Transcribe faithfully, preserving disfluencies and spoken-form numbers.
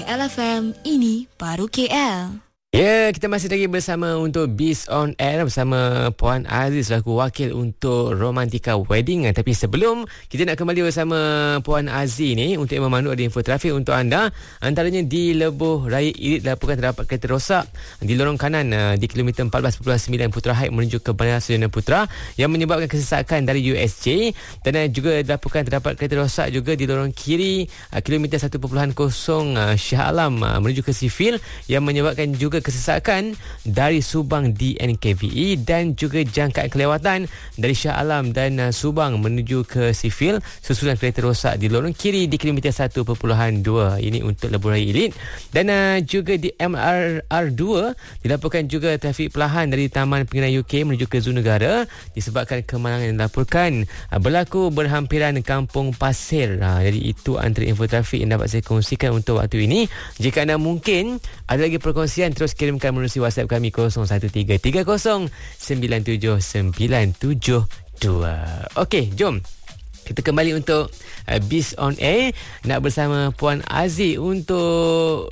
L F M, ini baru K L. Ya, kita masih lagi bersama untuk Biz on Air bersama Puan Aziz selaku wakil untuk Romantika Wedding. Tapi sebelum kita nak kembali bersama Puan Aziz ni untuk memandu ada info trafik untuk anda. Antaranya di Lebuh Raya Elite dilaporkan terdapat kereta rosak di lorong kanan di kilometer empat belas perpuluhan sembilan Putra Heights menuju ke Bandar Sarjana Putra yang menyebabkan kesesakan dari U S J, dan juga dilaporkan terdapat kereta rosak juga di lorong kiri kilometer satu perpuluhan kosong Shah Alam menuju ke Sifil yang menyebabkan juga kesesakan dari Subang D N K V E, dan juga jangkaan kelewatan dari Shah Alam dan uh, Subang menuju ke Sifil susulan kereta rosak di lorong kiri di kilometer satu perpuluhan dua. Ini untuk Lebuh Raya Elite. Dan uh, juga di M R R dua dilaporkan juga trafik perlahan dari Taman Penginai U K menuju ke Zoo Negara disebabkan kemalangan yang dilaporkan uh, berlaku berhampiran Kampung Pasir. Uh, jadi itu antara info trafik yang dapat saya kongsikan untuk waktu ini. Jika anda mungkin ada lagi perkongsian, terus kirimkan melalui WhatsApp kami kosong satu tiga tiga kosong sembilan tujuh sembilan tujuh dua. Okey, jom kita kembali untuk uh, Biz on Air nak bersama Puan Aziz untuk